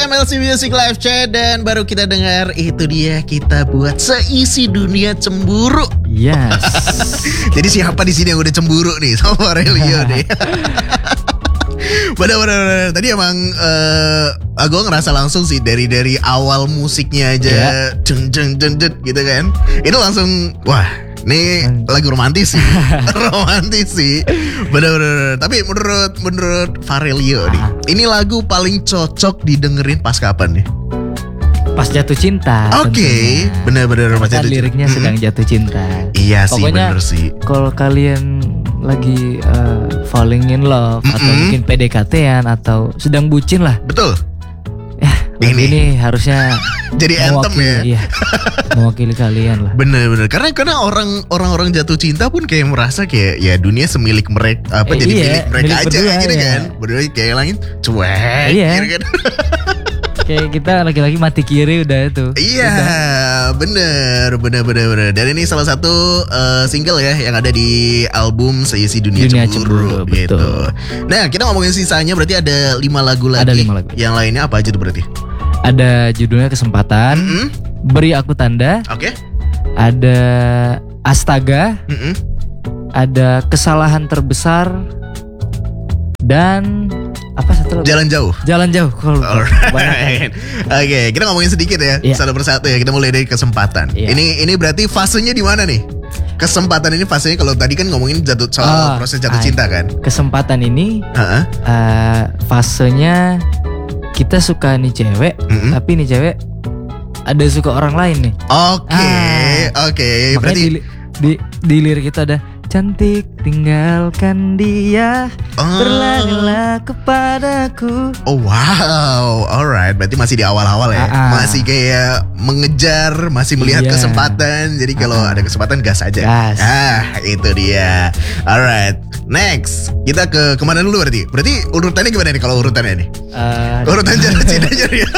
MLC Music Live Chat. Dan baru kita dengar itu dia, kita buat seisi dunia cemburu. Yes. Jadi siapa di sini yang udah cemburu nih sama Aurelio nih? Bener-bener tadi emang gue ngerasa langsung sih dari awal musiknya aja, jeng gitu kan. Itu langsung wah. Ini lagu romantis sih. Romantis sih. Bener-bener. Tapi menurut Farelio nih, ini lagu paling cocok didengerin pas kapan nih? Pas jatuh cinta. Oke, bener-bener pas jatuh cinta. Liriknya sedang jatuh cinta. Iya sih, pokoknya, bener sih. Kalau kalian lagi falling in love atau mungkin PDKT-an atau sedang bucin lah. Betul. Ini harusnya jadi anthem ya. Iya, mewakili kalian lah. Bener-bener. Karena orang jatuh cinta pun kayak merasa kayak ya dunia semilik mereka, jadi milik mereka aja berdua, gitu ya. kan. Berdua kayak langit cuek gitu kan. Kayak kita lagi-lagi mati kiri udah itu. Iya, bener. Dan ini salah satu single ya yang ada di album Seisi Dunia Cemburu gitu. Betul. Nah, kita ngomongin sisanya berarti ada 5 lagu lagi. Ada 5 lagu. Yang lainnya apa aja tuh berarti? Ada judulnya Kesempatan, Beri Aku Tanda. Oke. Ada Astaga. Ada Kesalahan Terbesar. Dan apa satu lagi? Jalan Jauh. Alright. Oke, kita ngomongin sedikit ya, satu persatu ya. Kita mulai dari Kesempatan. Ini berarti fasenya di mana nih? Kesempatan ini fasenya, kalau tadi kan ngomongin soal proses jatuh cinta kan. Kesempatan ini fasenya kita suka nih cewek, tapi nih cewek ada suka orang lain nih. Oke. Berarti di lirik itu ada cantik tinggalkan dia, berlarilah kepadaku. Oh wow, alright. Berarti masih di awal-awal ya. Masih kayak mengejar, masih melihat kesempatan. Jadi kalau ada kesempatan gas aja. Itu dia. Alright, next kita ke kemana dulu berarti? Berarti urutannya gimana nih kalau urutannya nih? Urutan jalan cinta aja ya.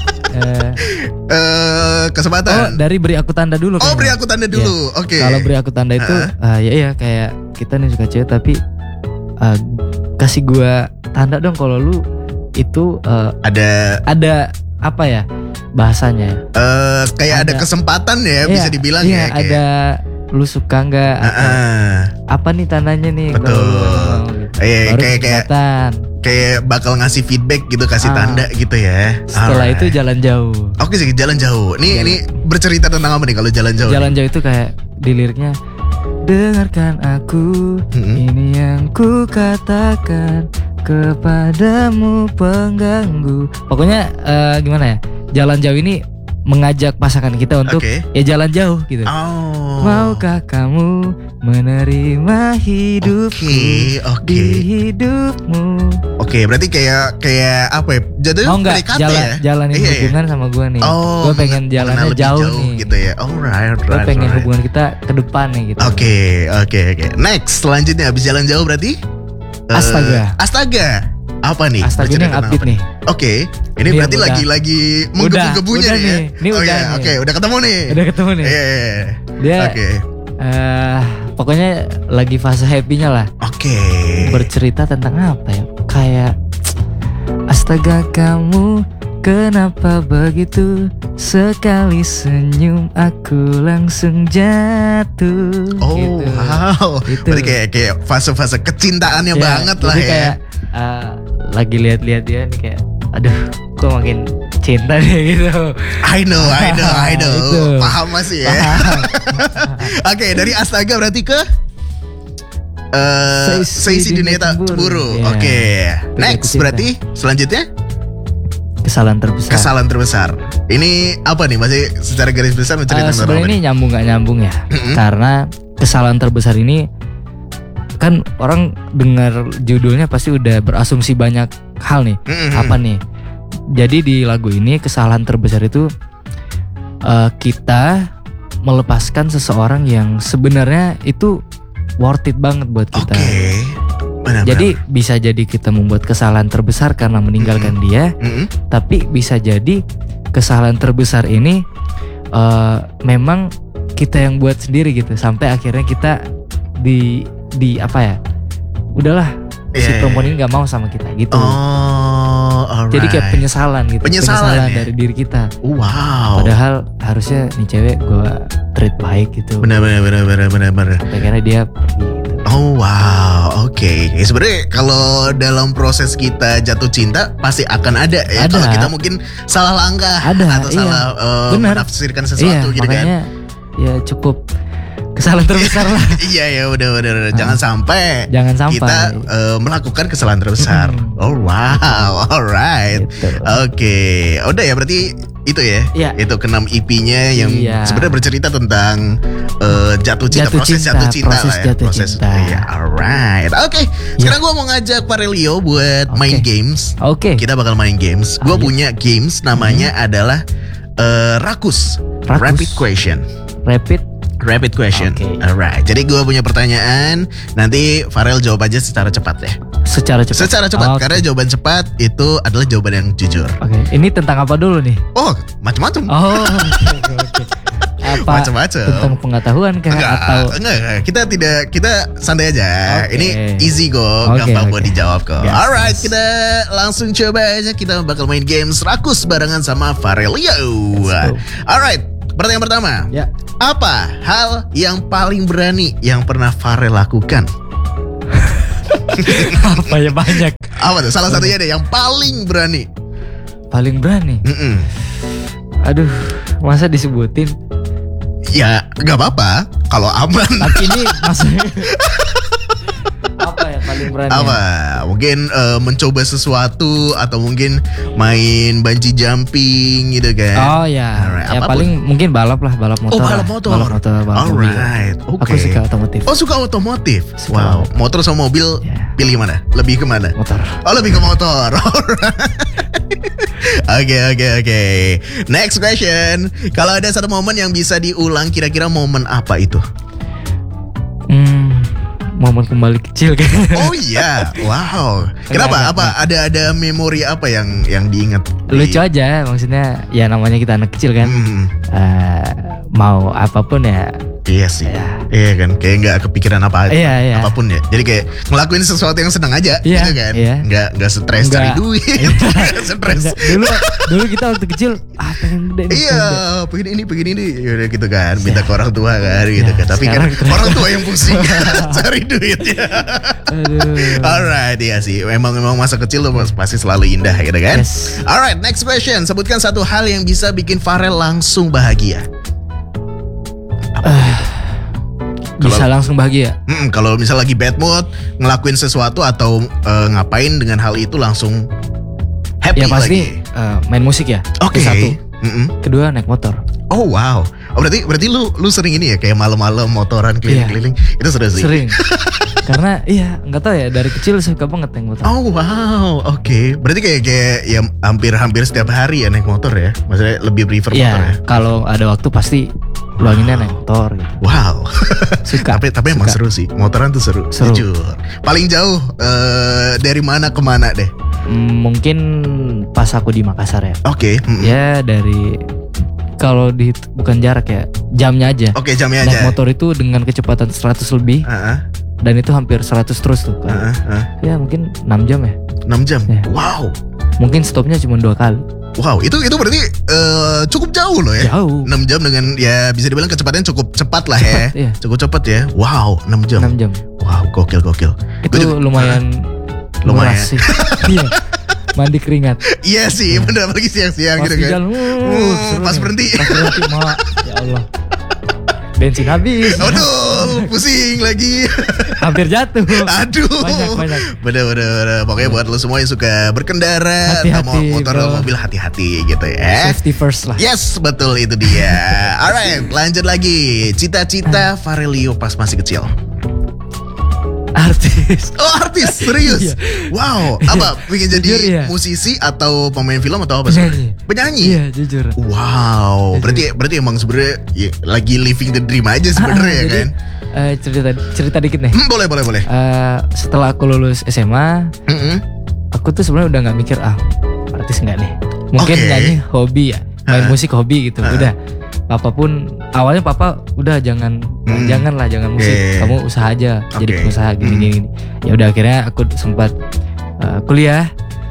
Kesempatan. Dari Beri Aku Tanda dulu. Beri Aku Tanda dulu. Oke. Kalau Beri Aku Tanda itu kayak kita nih suka cewek tapi kasih gua tanda dong kalau lu itu ada apa ya bahasanya? Kayak ada kesempatan ya, bisa dibilang ya. Kayak ada lu suka nggak? Apa nih tandanya nih? Betul. Kayak bakal ngasih feedback gitu, kasih tanda gitu ya. Setelah itu Jalan Jauh. Oke sih, Jalan Jauh. Ini bercerita tentang apa nih kalau Jalan Jauh? Jalan Jauh itu kayak di liriknya, dengarkan aku, ini yang ku katakan kepadamu pengganggu. Pokoknya gimana ya? Jalan Jauh ini mengajak pasangan kita untuk ya jalan jauh gitu. Maukah kamu menerima hidupku di hidupmu? Oke, berarti kayak apa ya? Jadinya mau nggak jalanin hubungan sama gue nih? Gue pengen jalannya jauh nih gitu ya. Alright. Gue pengen hubungan kita ke depan nih gitu. Oke. Next, selanjutnya habis Jalan Jauh berarti Astaga. Apa nih? Astaga, ini yang upbeat nih. Oke. Ini berarti lagi menggebu-gebunya nih ya. Ini udah. Oke, udah ketemu nih. Dia pokoknya lagi fase happy-nya lah. Oke. Bercerita tentang apa ya? Kayak astaga kamu kenapa begitu, sekali senyum aku langsung jatuh. Gitu. Wow. Gitu. Berarti kayak fase-fase kecintaannya banget lah ya. Kayak lagi lihat-lihat dia nih kayak aduh kok makin cinta deh gitu. I know. Paham masih ya. Oke, dari Astaga berarti ke Seisi Dunia Cemburu. Oke. Next berarti selanjutnya Kesalahan Terbesar. Ini apa nih? Masih secara garis besar menceritakan sebenarnya ini nyambung gak nyambung ya. Karena Kesalahan Terbesar ini kan orang dengar judulnya pasti udah berasumsi banyak hal nih. Apa nih? Jadi di lagu ini Kesalahan Terbesar itu kita melepaskan seseorang yang sebenarnya itu worth it banget buat kita. Jadi bisa jadi kita membuat kesalahan terbesar karena meninggalkan dia, tapi bisa jadi kesalahan terbesar ini memang kita yang buat sendiri gitu, sampai akhirnya kita di apa ya, udahlah si perempuan ini nggak mau sama kita gitu. alright. Jadi kayak penyesalan gitu. Penyesalan ya? dari diri kita. Wow. Padahal harusnya nih cewek gue treat baik gitu. Benar. Akhirnya dia pergi gitu. Oh wow, oke. Ya, sebenarnya kalau dalam proses kita jatuh cinta pasti akan ada ya. Ada. Kalau kita mungkin salah langkah atau salah menafsirkan sesuatu gitu makanya, kan. Ya cukup kesalahan terbesar lah. Iya benar. Jangan sampai kita melakukan kesalahan terbesar. Oh wow, alright. Gitu. Oke. Udah ya berarti itu ya. Itu ke-6 EP-nya yang sebenarnya bercerita tentang jatuh cinta, proses jatuh cinta lah ya. Proses. Iya, alright. Oke. Sekarang gue mau ngajak Farelio buat main games. Oke. Kita bakal main games. Gue punya games namanya adalah Rakus. Rapid question. Rapid question. Alright. Jadi gue punya pertanyaan. Nanti Farel jawab aja secara cepat ya. Secara cepat. Karena jawaban cepat itu adalah jawaban yang jujur. Oke. Ini tentang apa dulu nih? Oh, macam-macam. Oh, oke. Apa? Macam-macam. Tentang pengetahuan kan atau enggak. Kita santai aja. Ini easy kok, gampang buat dijawab kok. Alright, kita langsung coba aja. Kita bakal main games Rakus barengan sama Farelio. Alright. Pertanyaan pertama. Ya. Apa hal yang paling berani yang pernah Farel lakukan? Apa ya, banyak. Apa tuh? Salah satunya deh yang paling berani. Paling berani? Aduh, masa disebutin? Ya, gak apa-apa kalau aman. Tapi ini maksudnya apa ya paling berani? Apa? Mungkin mencoba sesuatu atau mungkin main bungee jumping gitu kan? Oh ya, ya paling mungkin balap motor. Oh, balap motor. Alright, oke. Aku suka otomotif. Oh, suka otomotif. Wow, motor sama mobil pilih mana? Lebih ke mana? Motor. Oh, lebih ke motor. Oke. Next question. Kalau ada satu momen yang bisa diulang, kira-kira momen apa itu? Momen kembali kecil kan. Oh iya, wow. Kenapa? Apa ada memori apa yang diingat? Lucu aja, maksudnya ya namanya kita anak kecil kan. Mau apapun ya. Iya sih. Iya kan, kayak nggak kepikiran apa apapun ya. Jadi kayak ngelakuin sesuatu yang senang aja, gitu kan. Nggak stres cari duit. Stres. Dulu kita waktu kecil pengen gede. Pengen ini, yaudah gitu kan. Minta ke orang tua kan, gitu kan. Tapi kan orang tua yang pusing cari duitnya. Alright, iya sih. Memang masa kecil tuh pasti selalu indah, gitu kan. Alright, next question. Sebutkan satu hal yang bisa bikin Farel langsung bahagia. Bisa langsung bahagia. Kalau misal lagi bad mood, ngelakuin sesuatu atau ngapain dengan hal itu langsung happy lagi. Ya pasti main musik ya. Oke. Satu. Kedua naik motor. Oh wow. Berarti lu sering ini ya kayak malam-malam motoran keliling-keliling. Itu seru sih. Sering. Karena nggak tahu ya, dari kecil suka banget naik motor. Oh wow, oke. Berarti kayak ya hampir setiap hari ya naik motor ya. Maksudnya lebih prefer motor ya. Kalau ada waktu pasti luanginnya naik motor gitu. Wow. Suka. tapi emang seru sih. Motoran tuh seru. Jujur. Paling jauh dari mana ke mana deh? Mungkin pas aku di Makassar ya. Oke. Ya dari kalau bukan jarak ya, jamnya aja. Oke, jamnya aja. Naik motor itu dengan kecepatan 100 lebih. Dan itu hampir 100 terus tuh kan. Ya mungkin 6 jam ya. 6 jam? Ya. Wow. Mungkin stopnya cuma 2 kali. Wow, itu berarti cukup jauh loh ya. Jauh. 6 jam dengan ya bisa dibilang kecepatannya cukup cepat lah ya. Iya. Cukup cepat ya. Wow, 6 jam. 6 jam. Wow, gokil. Itu lumayan sih. Iya. Mandi keringat. Iya sih, bener apalagi siang-siang gitu kan. Pas berhenti. Ya Allah. Bensin habis. Aduh, pusing lagi. Hampir jatuh. Aduh. Banyak. Bener. Pokoknya buat lo semua yang suka berkendara, atau motor atau mobil, hati-hati gitu ya. Safety first lah. Yes, betul itu dia. Alright, lanjut lagi. Cita-cita Farelio pas masih kecil. Artis. Oh, artis, serius. Wow, apa pengen jadi musisi atau pemain film atau apa sih? Penyanyi. Iya, jujur. Wow, jujur. berarti emang sebenarnya ya, lagi living the dream aja sebenarnya ya kan. Cerita dikit nih. Boleh. Setelah aku lulus SMA, aku tuh sebenarnya udah nggak mikir artis nggak nih. Mungkin nyanyi hobi ya, main musik hobi gitu. Udah. Papa pun awalnya papa udah jangan musik, kamu usaha aja, jadi pengusaha gini. Ya udah akhirnya aku sempat kuliah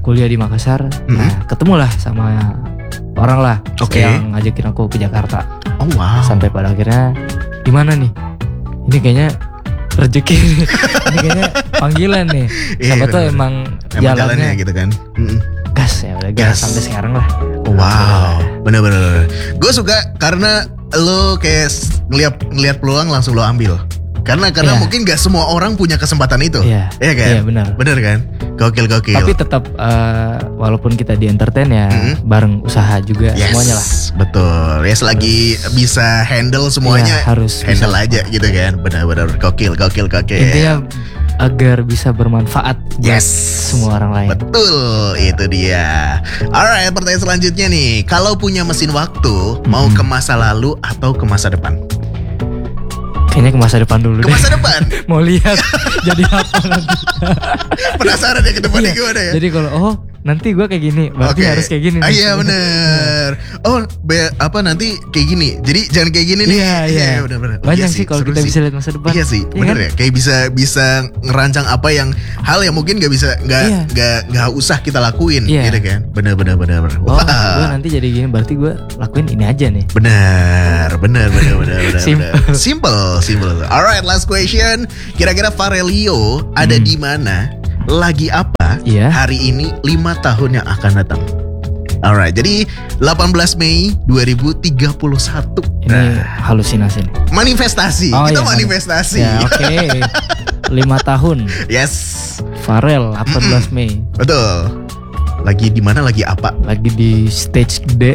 kuliah di Makassar. Nah ketemulah sama orang lah yang ngajakin aku ke Jakarta. Oh wow. Sampai pada akhirnya gimana nih? Ini kayaknya rezeki nih. Ini kayaknya panggilan nih. Siapa tuh emang jalannya gitu kan. Gas ya udah gas sampai sekarang lah. Wow, bener-bener. Gue suka karena lo kayak ngeliat peluang langsung lo ambil. Karena mungkin gak semua orang punya kesempatan itu. Iya kan? Iya benar. Bener kan? Gokil. Tapi tetap walaupun kita di entertain ya bareng usaha juga semuanya lah. Betul. Ya selagi bisa handle semuanya harus handle aja gitu kan. Benar-benar gokil. Intinya agar bisa bermanfaat buat semua orang lain. Betul, itu dia. Alright, pertanyaan selanjutnya nih. Kalau punya mesin waktu, mau ke masa lalu atau ke masa depan? Kayaknya ke masa depan dulu deh. Ke masa depan? Mau lihat jadi apa nanti. Penasaran ya ke depannya gimana ya? Jadi kalau nanti gue kayak gini, berarti harus kayak gini. Iya bener. Nanti kayak gini. Jadi jangan kayak gini nih. Iya bener. Banyak sih kalau kita bisa lihat masa depan. Iya sih, bener ya. Kayak bisa ngerancang apa hal yang mungkin gak usah kita lakuin, gitu kan? Bener. Gue nanti jadi gini, berarti gue lakuin ini aja nih. Bener. Simple. Alright, last question. Kira-kira Farelio ada di mana? Lagi apa hari ini 5 tahun yang akan datang? Alright, jadi 18 Mei 2031. Ini halusinasi nih. Manifestasi. Kita manifestasi. Ya, oke. 5 tahun. Yes. Farel 18 Mei. Betul. Lagi di mana? Lagi apa? Lagi di stage gede.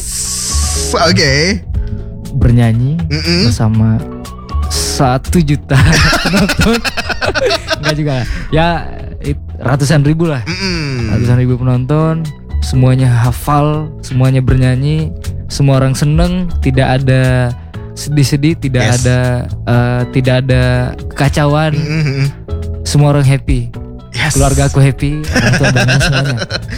Oke. Bernyanyi bersama 1 juta penonton. Enggak juga. Ya ratusan ribu lah. Ratusan ribu penonton. Semuanya hafal, semuanya bernyanyi, semua orang seneng, tidak ada sedih-sedih, tidak ada kekacauan. Semua orang happy. Keluarga aku happy, orang tua dan semuanya.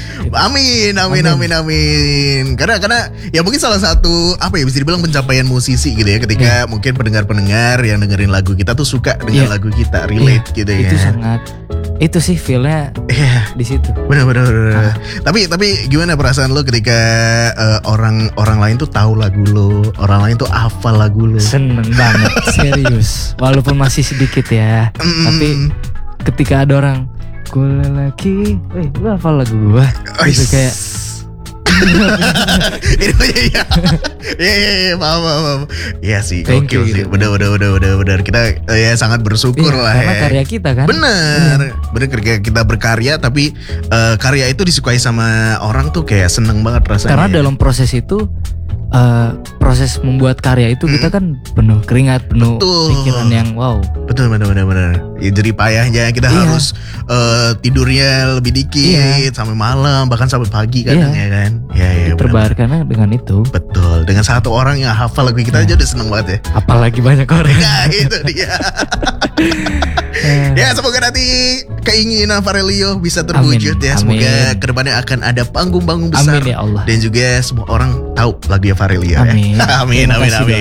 Amin. Karena ya mungkin salah satu bisa dibilang pencapaian musisi gitu ya, ketika mungkin pendengar-pendengar yang dengerin lagu kita tuh suka dengan lagu kita, relate gitu ya. Itu sangat, itu sih feelnya di situ. Bener. Tapi gimana perasaan lo ketika orang lain tuh tahu lagu lo, orang lain tuh hafal lagu lo? Seneng banget, serius. Walaupun masih sedikit ya, tapi ketika ada orang ku lelaki, lu hafal lagu gua, gitu kayak. Iya, paham. Iya sih, gokil sih. Bener. Kita sangat bersyukur lah karena karya kita kan. Bener ketika kita berkarya, tapi karya itu disukai sama orang tuh kayak seneng banget rasanya. Karena dalam proses itu, proses membuat karya itu kita kan penuh keringat, penuh pikiran yang wow. Betul. Ya, jadi payahnya kita harus tidurnya lebih dikit sampai malam, bahkan sampai pagi kadang ya kan. Ya, terbayarkan dengan itu. Betul. Dengan satu orang yang hafal lagu kita aja udah seneng banget ya. Apalagi banyak orang. Nah, itu dia. Ya, semoga nanti keinginan Farelio bisa terwujud. Ya. Semoga kedepannya akan ada panggung-panggung besar. Amin ya Allah. Dan juga semua orang tahu lagunya Farelio. Amin. Ya. Amin.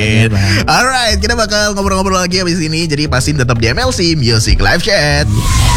Alright, kita bakal ngobrol-ngobrol lagi abis ini. Jadi pastiin tetap di MLC Music Live Chat.